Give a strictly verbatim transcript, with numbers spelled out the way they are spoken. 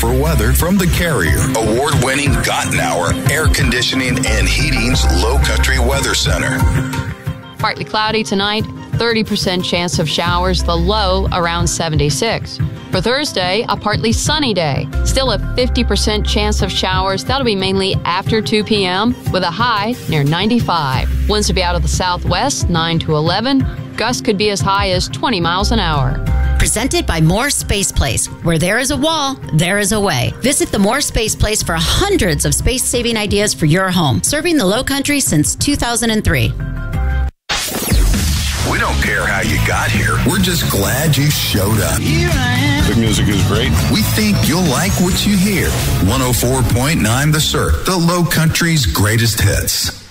for weather from the Carrier, award-winning Gottenauer Air Conditioning and Heating's Low Country Weather Center. Partly cloudy tonight, thirty percent chance of showers, the low around seventy-six. For Thursday, a partly sunny day. Still a fifty percent chance of showers. That'll be mainly after two p.m. with a high near ninety-five. Winds will be out of the southwest, nine to eleven. Gusts could be as high as twenty miles an hour. Presented by Moore Space Place. Where there is a wall, there is a way. Visit the Moore Space Place for hundreds of space-saving ideas for your home. Serving the Low Country since two thousand three. We don't care how you got here. We're just glad you showed up. Here I am. The music is great. We think you'll like what you hear. one oh four point nine The Cirque, the Low Country's greatest hits.